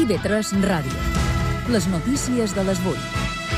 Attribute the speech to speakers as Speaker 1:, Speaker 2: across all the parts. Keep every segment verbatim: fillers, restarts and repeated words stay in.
Speaker 1: I V tres Ràdio. Les notícies de les vuit.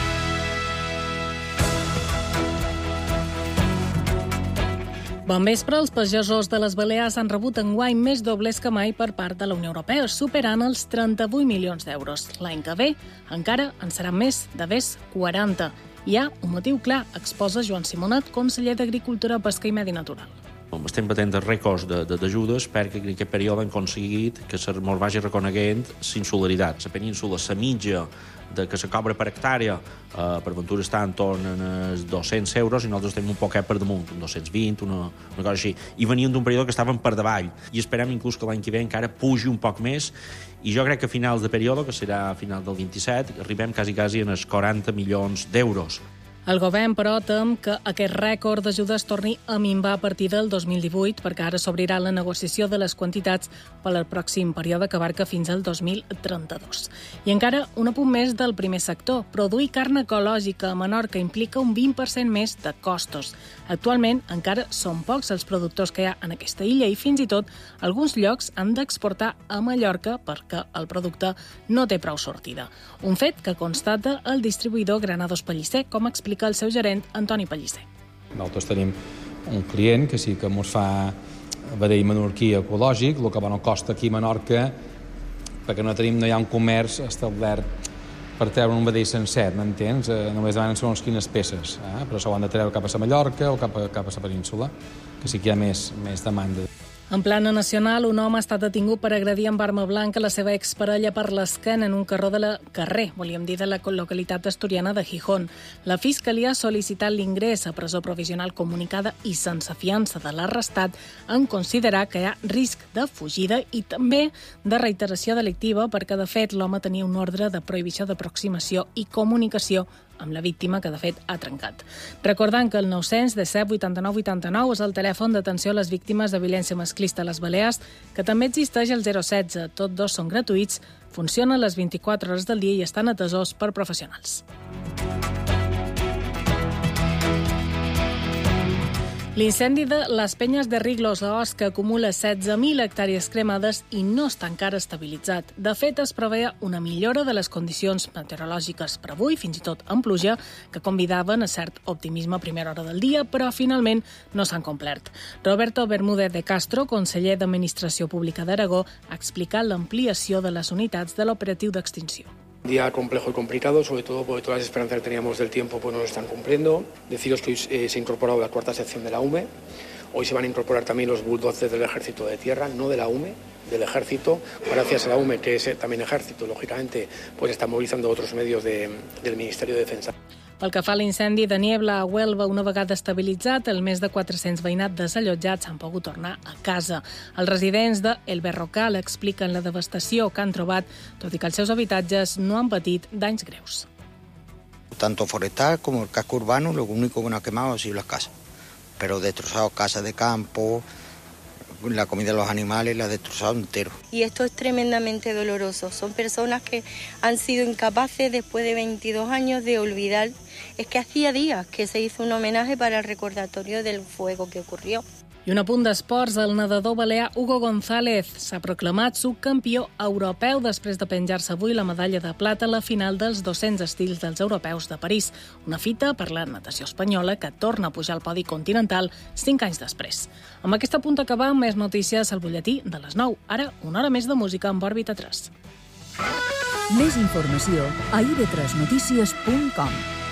Speaker 2: Bon vespre. Els pagesos de les Balears han rebut enguany més doblers que mai per part de la Unió Europea, superant els trenta-vuit milions d'euros. L'any que ve encara en seran més, de més quaranta. Hi ha un motiu clar, exposa Joan Simonet, conseller d'Agricultura, Pesca i Medi Natural.
Speaker 3: Estem batent rècords d'ajudes perquè en aquest període hem aconseguit que se mos vagi reconeguent l'insularitat. La península, la mitja de que se cobra per hectàrea, eh, per Ventura està en torn als dos-cents euros i nosaltres estem un poquet per damunt, un dos-cents vint, una, una cosa així. I veníem d'un període que estàvem per davall i esperem inclús que l'any que ve encara pugi un poc més i jo crec que a finals de període, que serà a final del vint-i-set, arribem quasi, quasi en els quaranta milions d'euros.
Speaker 2: El govern, però, tem que aquest rècord d'ajudes torni a minvar a partir del dos mil divuit, perquè ara s'obrirà la negociació de les quantitats per al pròxim període que abarca fins al dos mil trenta-dos. I encara un apunt més del primer sector. Produir carn ecològica a Menorca implica un vint per cent més de costos. Actualment encara són pocs els productors que hi ha en aquesta illa i fins i tot alguns llocs han d'exportar a Mallorca perquè el producte no té prou sortida. Un fet que constata el distribuïdor Granados Pellicer, com explica el seu gerent, Antoni Pellicer.
Speaker 4: Nosaltres tenim un client que sí que ens fa vedell menorquí ecològic, el que no costa aquí a Menorca, perquè no tenim, no hi ha un comerç establert per treure un vedell sencer, m'entens? Eh, només demanen segons quines peces, eh? però s'ho han de treure cap a la Mallorca o cap a, cap a la península, que sí que hi ha més, més demanda.
Speaker 2: En plana nacional, un home ha estat detingut per agredir amb arma blanca la seva exparella per l'esquena en un carrer de la carrer, volíem dir, de la localitat asturiana de Gijón. La Fiscalia ha sol·licitat l'ingrés a presó provisional comunicada i sense fiança de l'arrestat en considerar que hi ha risc de fugida i també de reiteració delictiva perquè, de fet, l'home tenia un ordre de prohibició d'aproximació i comunicació amb la víctima, que de fet ha trencat. Recordant que el nou-cents disset vuitanta-nou vuitanta-nou és el telèfon d'atenció a les víctimes de violència masclista a les Balears, que també existeix el zero setze. Tots dos són gratuïts, funcionen les vint-i-quatre hores del dia i estan atesos per professionals. L'incendi de les Penyes de Riglos a Osca acumula setze mil hectàrees cremades i no està encara estabilitzat. De fet, es preveia una millora de les condicions meteorològiques per avui, fins i tot amb pluja, que convidaven a cert optimisme a primera hora del dia, però finalment no s'han complert. Roberto Bermúdez de Castro, conseller d'Administració Pública d'Aragó, ha explicat l'ampliació de les unitats de l'operatiu d'extinció.
Speaker 5: Un día complejo y complicado, sobre todo porque todas las esperanzas que teníamos del tiempo pues no lo están cumpliendo. Deciros que hoy eh, se ha incorporado la cuarta sección de la U M E. Hoy se van a incorporar también los bulldozers del Ejército de Tierra, no de la U M E, del Ejército. Gracias a la U M E, que es también Ejército, lógicamente, pues está movilizando otros medios de, del Ministerio de Defensa.
Speaker 2: Pel que fa a l'incendi de Niebla a Huelva, una vegada estabilitzat, el més de quatre-cents veïnats desallotjats han pogut tornar a casa. Els residents de El Berrocal expliquen la devastació que han trobat, tot i que els seus habitatges no han patit danys greus.
Speaker 6: Tanto forestal como el casco urbano, lo único que no ha quemado ha sido las casas. Pero destrozado casas de campo, la comida de los animales la ha destrozado entero.
Speaker 7: Y esto es tremendamente doloroso. Son personas que han sido incapaces después de veintidós años de olvidar. Es que hacía días que se hizo un homenaje para el recordatorio del fuego que ocurrió.
Speaker 2: I un apunt d'esports, el nedador balear Hugo González s'ha proclamat subcampió europeu després de penjar-se avui la medalla de plata a la final dels dos-cents estils dels europeus de París. Una fita per la natació espanyola que torna a pujar al podi continental cinc anys després. Amb aquest punt acabar, més notícies al butlletí de les nou. Ara, una hora més de música amb Òrbita tres.
Speaker 1: Més informació a i ve tres notícies punt com.